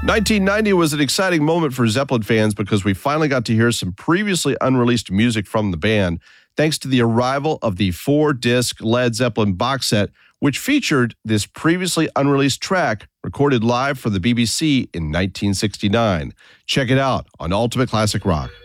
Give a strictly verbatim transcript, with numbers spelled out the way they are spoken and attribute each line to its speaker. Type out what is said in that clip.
Speaker 1: nineteen ninety was an exciting moment for Zeppelin fans because we finally got to hear some previously unreleased music from the band, thanks to the arrival of the four-disc Led Zeppelin box set, which featured this previously unreleased track recorded live for the B B C in nineteen sixty-nine. Check it out on Ultimate Classic Rock.